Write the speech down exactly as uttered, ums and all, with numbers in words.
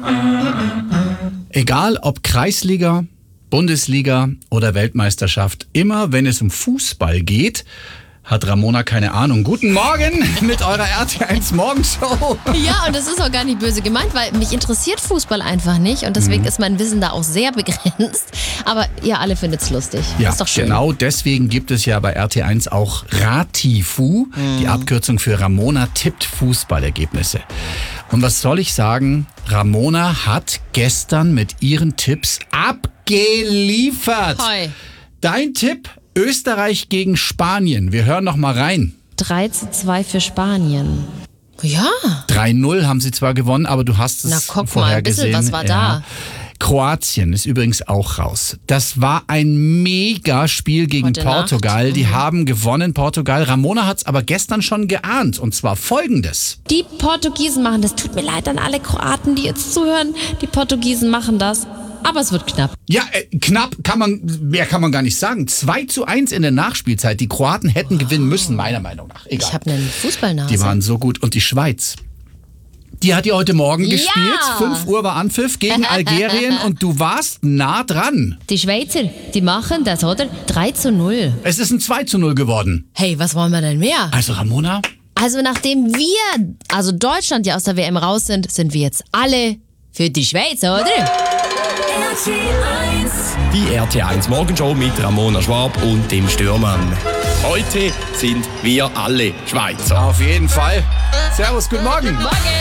Egal ob Kreisliga, Bundesliga oder Weltmeisterschaft, immer wenn es um Fußball geht, hat Ramona keine Ahnung. Guten Morgen mit eurer R T eins Morgenshow. Ja, und das ist auch gar nicht böse gemeint, weil mich interessiert Fußball einfach nicht und deswegen mhm. ist mein Wissen da auch sehr begrenzt. Aber ihr alle findet es lustig. Ja, ist doch schön. Genau deswegen gibt es ja bei R T eins auch Ratifu, mhm. die Abkürzung für Ramona tippt Fußballergebnisse. Und was soll ich sagen? Ramona hat gestern mit ihren Tipps abgeliefert. Hoi. Dein Tipp? Österreich gegen Spanien. Wir hören noch mal rein. drei zu zwei für Spanien. Ja. drei null haben sie zwar gewonnen, aber du hast es Na, guck vorher mal, ein bisschen, gesehen. was war ja. da? Kroatien ist übrigens auch raus. Das war ein Mega-Spiel gegen Heute Portugal. Nacht. Die Mhm. haben gewonnen, Portugal. Ramona hat es aber gestern schon geahnt. Und zwar Folgendes. Die Portugiesen machen das. Tut mir leid an alle Kroaten, die jetzt zuhören. Die Portugiesen machen das. Aber es wird knapp. Ja, äh, knapp kann man, mehr kann man gar nicht sagen. zwei zu eins in der Nachspielzeit. Die Kroaten hätten wow. gewinnen müssen, meiner Meinung nach. Egal. Ich habe einen Fußballnase. Die waren so gut. Und die Schweiz, die hat ja heute Morgen ja. gespielt. fünf Uhr war Anpfiff gegen Algerien und du warst nah dran. Die Schweizer, die machen das, oder? drei zu null. Es ist ein zwei zu null geworden. Hey, was wollen wir denn mehr? Also Ramona? Also nachdem wir, also Deutschland ja aus der W M raus sind, sind wir jetzt alle für die Schweiz, oder? Die R T eins Morgenshow mit Ramona Schwab und dem Stürmann. Heute sind wir alle Schweizer. Auf jeden Fall. Servus, guten Morgen. Morgen.